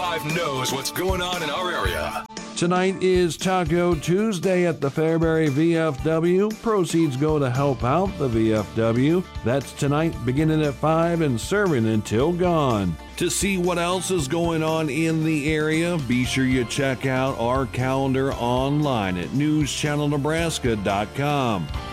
5 knows what's going on in our area. Tonight is Taco Tuesday at the Fairbury VFW. Proceeds go to help out the VFW. That's tonight beginning at 5 and serving until gone. To see what else is going on in the area, be sure you check out our calendar online at newschannelnebraska.com.